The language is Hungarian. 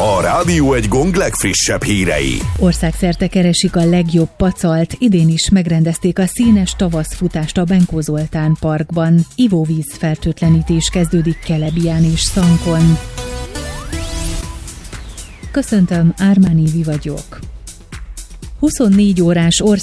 A Rádió Egy Gong legfrissebb hírei. Országszerte keresik a legjobb pacalt, idén is megrendezték a színes tavaszfutást a Benkó Zoltán parkban. Ivóvíz fertőtlenítés kezdődik Kelebián és Szankon. Köszöntöm, Ármán Évi vagyok. 24 órás